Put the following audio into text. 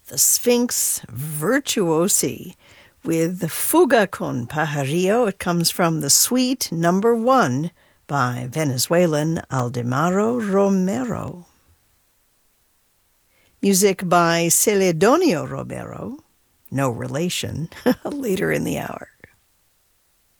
the Sphinx Virtuosi with Fuga con Pajarillo. It comes from the Suite Number 1 by Venezuelan Aldemaro Romero. Music by Celedonio Romero, no relation, later in the hour.